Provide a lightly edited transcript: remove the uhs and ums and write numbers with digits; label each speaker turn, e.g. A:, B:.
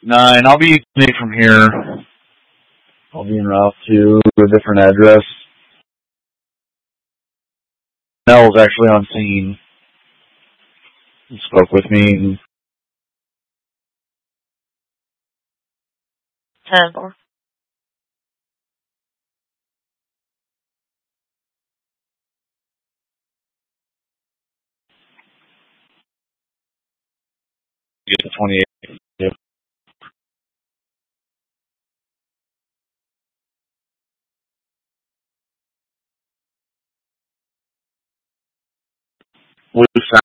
A: 9. I'll be from here. I'll be en route to a different address. Nell's actually on scene. He spoke with me.
B: 10-4.
A: Get to 28. Yep. Loose